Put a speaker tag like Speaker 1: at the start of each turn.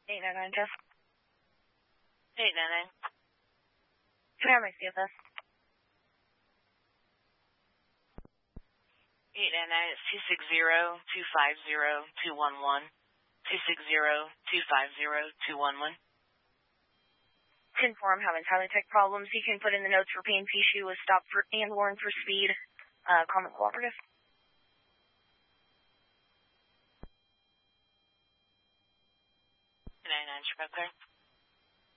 Speaker 1: 899 Jeff.
Speaker 2: 899.
Speaker 1: Can I have my CFS?
Speaker 2: 899 is 260-250-211. 260-250-211.
Speaker 1: 10-4, I'm having Tyler Tech problems. You can put in the notes for PNP shoe was stopped for and warned for speed. Comment cooperative.
Speaker 2: 99 Chicago.